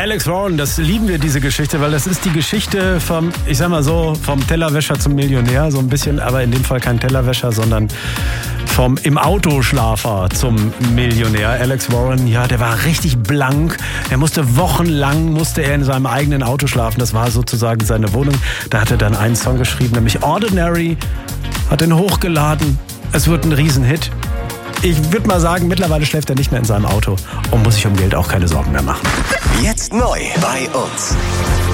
Alex Warren, das lieben wir, diese Geschichte, weil das ist die Geschichte vom, ich sag mal so, vom Tellerwäscher zum Millionär, so ein bisschen, aber in dem Fall kein Tellerwäscher, sondern vom im Autoschlafer zum Millionär. Alex Warren, ja, der war richtig blank. Er musste wochenlang in seinem eigenen Auto schlafen. Das war sozusagen seine Wohnung. Da hat er dann einen Song geschrieben, nämlich Ordinary, hat ihn hochgeladen. Es wird ein Riesenhit. Ich würde mal sagen, mittlerweile schläft er nicht mehr in seinem Auto und muss sich um Geld auch keine Sorgen mehr machen. Jetzt neu bei uns.